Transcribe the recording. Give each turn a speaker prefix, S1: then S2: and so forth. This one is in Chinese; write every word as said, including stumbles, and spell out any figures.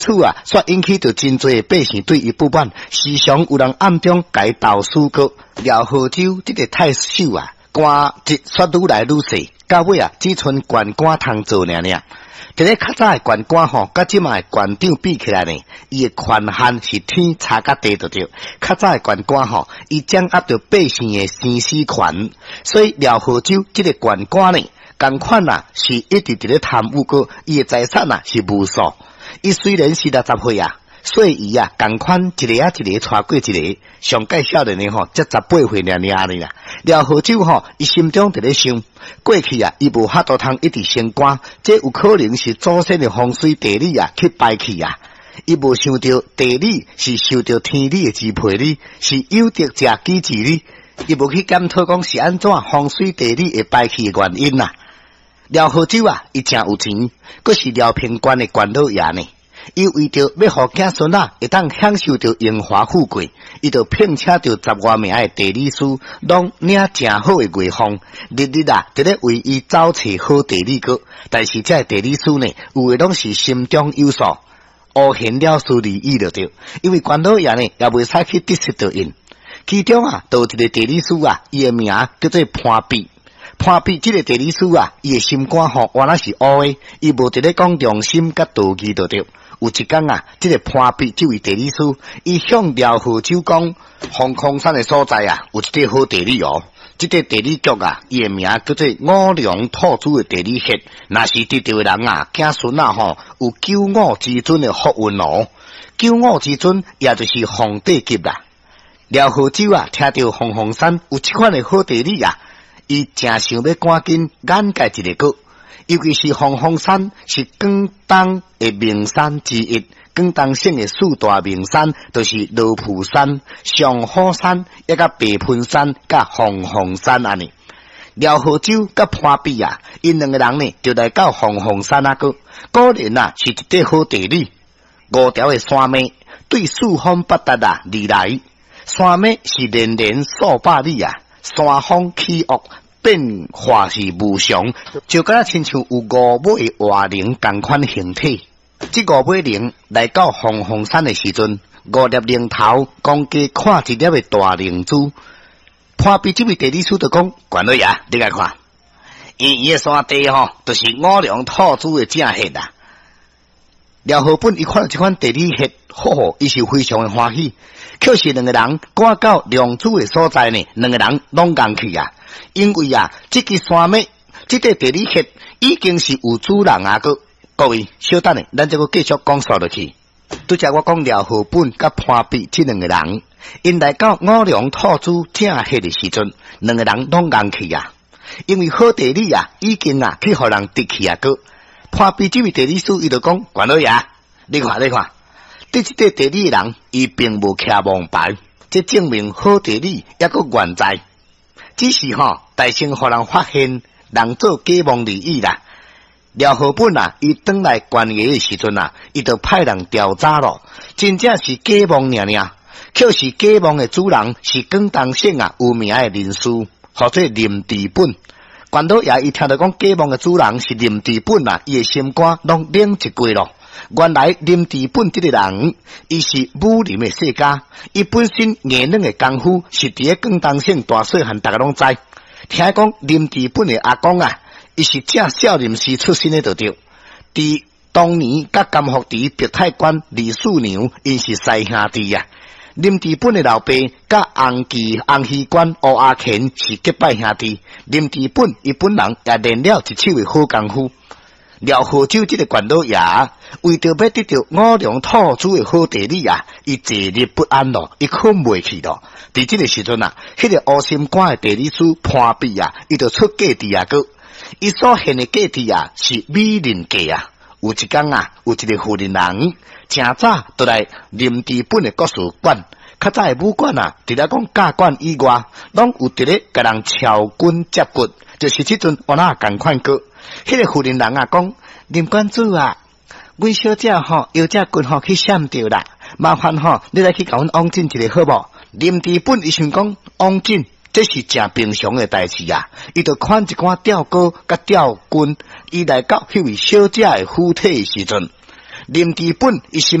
S1: 此啊，煞引起着真侪百姓对伊不满，时常有人暗中改道书告廖河州这个太守啊，官职煞愈来愈细，到尾啊，只剩县官通做尔尔。伫咧较早诶县官吼，甲即卖县长比起来呢，伊诶权限是天差甲地着着。较早诶县官吼，伊掌握着百姓诶生死权，所以廖河州即个县官呢，共款啊是一直伫咧贪污过，伊诶财产啊是无数。伊虽然是六十岁啊，所以伊啊共款一个啊一个带过一个，上介少年呢吼，才十八岁尔尔哩啦。廖河州吼，伊心中伫咧想，过去啊，伊无法度通一直升官，这有可能是祖先的风水地理啊去败去啊。伊无想到地理是受到天理的支配哩，是有德者机制哩。伊无去检讨讲是安怎风水地理会败去的原因呐、啊。廖河州啊，伊真有钱，佫是廖平县的县老爷呢。伊为着要互子孙仔会当享受着荣华富贵，伊就聘请着十外名的地理师，拢领正好的月俸，日日啊，伫咧为伊找找好地理个。但是这地理师呢，有诶拢是心中有数，乌现了事利益了着。因为县老爷呢，也袂使去得失着因。其中啊，就有一个地理师啊，伊诶名叫做潘必。潘必这个地理师啊，伊诶心肝吼，原来是乌诶，伊无伫咧讲良心甲道义着着。有一天啊，这个潘必这位地理师，伊向廖河州讲，凤凰山的所在啊，有一块好地理哦。这个地理局啊，伊诶名叫做五梁土主的地理穴，若是得到的人啊，子孙啊吼，有九五之尊的福运哦。九五之尊也就是皇帝级啦。廖河州啊，听到凤凰山有这款的好地理啊，伊正想要赶紧眼界一个个。尤其是凤凰山是广东的名山之一，广东省的四大名山就是罗浮山、上虎山、一个白盆山、甲凤凰山安尼。廖河州甲潘必啊，因两个人呢就来到凤凰山那个，果然啊是一块好地理。五条的山脉对四方八达啊而来，山脉是连连数百里啊，山峰起伏。变化是无常，就敢亲像有五尾活灵同款形体。这五尾灵来到凤凰山的时阵，五粒灵头公家看一粒的大灵珠。潘必这位地理师就讲：管老爷，你来看，伊伊的山地吼，就是五梁土主的正穴啦。廖河本伊看到这款地理穴，吼，伊是非常的欢喜。可是两个人赶到良主的所在呢，两个人拢硬去啊。因为啊，这个山脉，这个地理穴已经是有主人啊个。各位，稍等咧，咱这个继续讲述落去。拄则我讲廖河本甲潘必这两个人，因来到五梁土主正穴的时阵，两个人拢硬去啊。因为好地理啊，已经啊去互人得去啊个。潘必这位地理师伊就讲：管老爷，你看你看，对这个地理的人，伊并无徛王牌，这证明好地理也个原在。只是吼、哦，大声互人发现，人做假冒利益啦。廖河本啊，伊转来县衙的时阵啊，伊就派人调查咯，真正是假冒尔尔。却是假冒的主人是广东省啊有名的人士，或者林治本。县老爷伊听到讲假冒的主人是林治本啊，伊的心肝拢冷一过咯。原来林治本这个人，伊是武林的世家，伊本身艺能的功夫是伫咧广东省大细汉大家拢知。听讲林治本的阿公啊，伊是正少林寺出身的，就对。伫当年甲甘福寺白太关李素娘，因是师兄弟啊。林治本的老爸甲洪记洪熙官吴阿乾是结拜兄弟。林治本伊本人也练了一手的好功夫。廖河州这个县老爷为着要得到五梁土主的好地理啊，伊坐立不安咯，伊困袂去咯。伫这个时阵啊，迄、那个乌心关的地理师潘必啊，伊就出价值啊个，伊所献的价值啊是美人价啊。有一天啊，有一个富人人，正早就来林治本的国术馆。较早的武馆啊，除了讲教馆以外，拢有伫咧甲人敲棍接骨，就是即阵我那共款个。迄、那个富人人啊讲，林馆主啊，阮小姐吼腰只骨吼去闪着啦，麻烦吼你来去甲阮往诊一个好无？林治本伊想讲往诊，这是正平常的代志啊。伊就看一寡吊钩甲吊棍，伊来到迄位小姐的躯体的时阵， 林志本一心